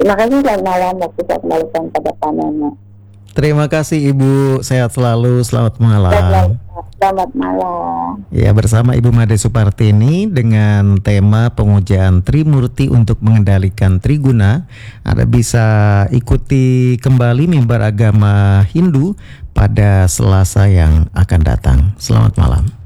Terima kasih, selamat malam. Waktu saya kembalikan pada panennya. Terima kasih Ibu, sehat selalu, selamat malam. Selamat malam. Ya, bersama Ibu Made Supartini dengan tema pengujian Trimurti untuk mengendalikan Triguna. Anda bisa ikuti kembali mimbar agama Hindu pada Selasa yang akan datang. Selamat malam.